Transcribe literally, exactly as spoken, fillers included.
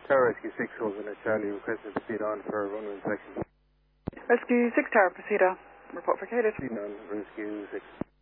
Tower Rescue six Golden at Charlie requested to proceed on for runway inspection. Rescue six Tower, proceed on. Report for Cadet. Proceed on Rescue six.